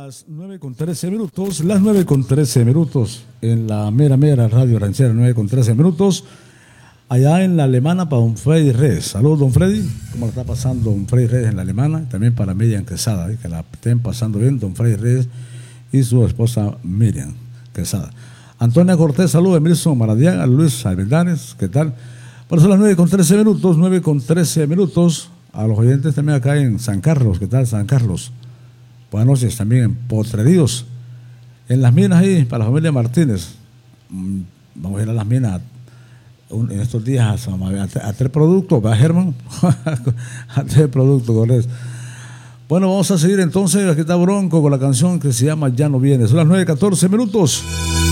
las 9:13, las 9:13 en la mera radio ranchera, 9:13, allá en la Alemana para don Freddy Reyes. Saludos, don Freddy, ¿cómo le está pasando don Freddy Reyes en la Alemana? También para Miriam Quesada, que la estén pasando bien, don Freddy Reyes y su esposa Miriam Quesada. Antonia Cortés, saludos, Emilson Maradiaga, Luis Almendares, ¿qué tal? Por eso las 9:13, a los oyentes también acá en San Carlos, ¿qué tal San Carlos? Buenas noches también en Potreríos, en las minas ahí, para la familia Martínez. Vamos a ir a las minas en estos días a tres productos, ¿verdad, Germán? A tres productos, con eso. Bueno, vamos a seguir entonces, aquí está Bronco con la canción que se llama Ya no vienes. Son las 9:14.